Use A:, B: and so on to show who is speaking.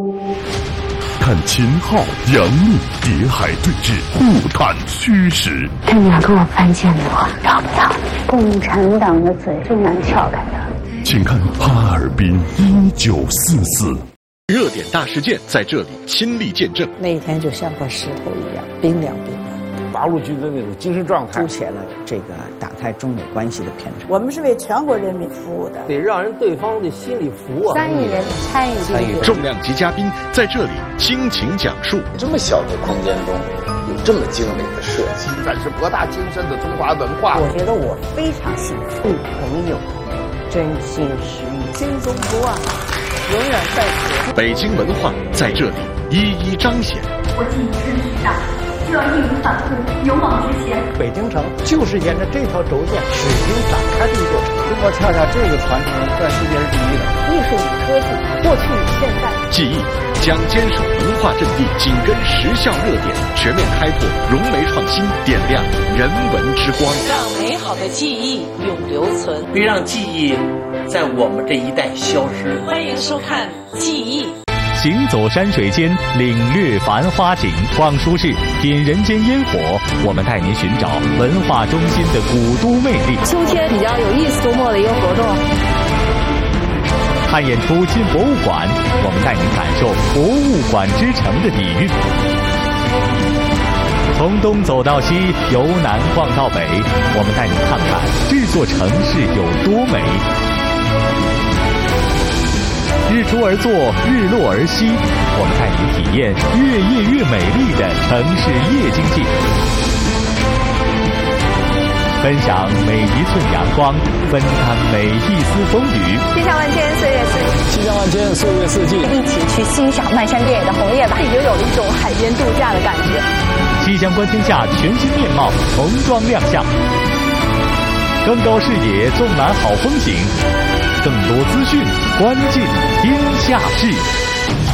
A: 看秦昊、杨幂谍海对峙，互探虚实。
B: 他们俩跟我犯贱的话，找不到。共产党的嘴最难撬开的。
A: 请看哈尔滨1944。
C: 热点大事件在这里亲历见证。
D: 那一天就像块石头一样，冰凉冰凉。
E: 八路军的那种精神状态，
D: 凸显了这个打开中美关系的偏差。
F: 我们是为全国人民服务的，
E: 得让人对方的心里服啊。
B: 3亿人参与
C: 重量级嘉宾在这里倾情讲述。
G: 这么小的空间中有这么精美的设计，
H: 展示博大精深的中华文化。
D: 我觉得我非常幸福，朋友真心实意，心中不忘，永远在此。
C: 北京文化在这里一一彰显。
I: 我既已身体大，就要义无反顾，勇往直前。
E: 北京城就是沿着这条轴线始终展开的一座城。中国恰恰这个传承在世界是第一的。
B: 艺术与科技，过去与现在。
C: 记忆将坚守文化阵地，紧跟时效热点，全面开拓融媒创新，点亮人文之光，
J: 让美好的记忆永留存，
K: 别让记忆在我们这一代消失。
J: 欢迎收看《记忆》。
L: 行走山水间，领略繁花景，逛书市，品人间烟火。我们带您寻找文化中心的古都魅力。
B: 秋天比较有意思，周末的一个活动。
L: 看演出进博物馆，我们带您感受博物馆之城的底蕴。从东走到西，由南逛到北，我们带您看看这座城市有多美。日出而作，日落而息，我们带您体验越夜越美丽的城市夜经济，分享每一寸阳光，分担每一丝风雨。
B: 气象万千，岁月四季。
E: 气象万千，岁月四季。
B: 一起去欣赏漫山遍野的红叶吧，已经有了一种海边度假的感觉。
L: 气象观天下全新面貌重装亮相，更高视野，纵览好风景。更多资讯，关进天下事。